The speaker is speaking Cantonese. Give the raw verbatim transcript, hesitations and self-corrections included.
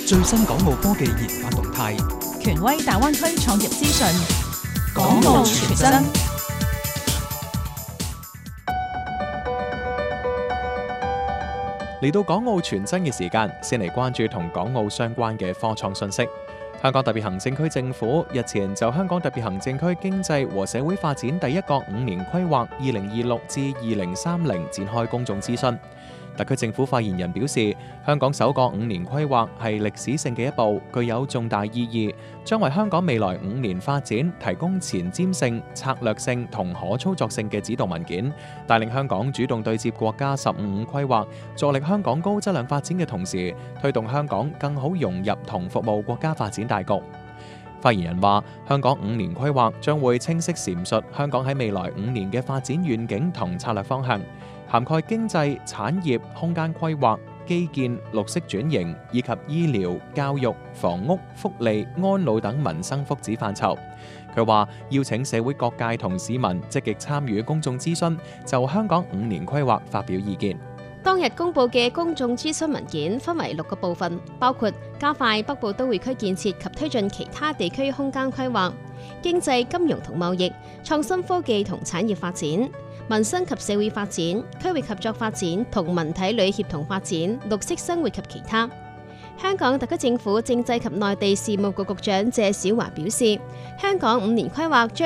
最新港澳科技研發動態， 權威大灣區創業資訊，港澳全真。 嚟到港澳全真嘅時間，先嚟關注同港澳相關嘅科創信息。香港特別行政區政府日前就香港特別行政區經濟和社會發展第一個五年規劃二零二六至二零三零展開公眾諮詢。特區政府發言人表示，香港首個五年規劃係歷史性嘅一步，具有重大意義，將為香港未來五年發展提供前瞻性、策略性同可操作性嘅指導文件，帶領香港主動對接國家十五五規劃，助力香港高質量發展嘅同時，推動香港更好融入同服務國家發展大局。發言人話，香港五年規劃將會清晰闡述香港喺未來五年嘅發展願景同策略方向，涵蓋經濟、產業、空間規劃、基建、綠色轉型以及醫療、教育、房屋、福利、安老等民生福祉範疇。佢話邀請社會各界同市民積極參與公眾諮詢，就香港五年規劃發表意見。 當日公佈嘅公眾諮詢文件分為六個部分，包括加快北部都會區建設及推進其他地區空間規劃、經濟金融同貿易、創新科技同產業發展、民生及社會發展、區域合作發展同文體旅協同發展、綠色生活及其他。香港特區政府政制及內地事務局局長謝小華表示，香港五年規劃將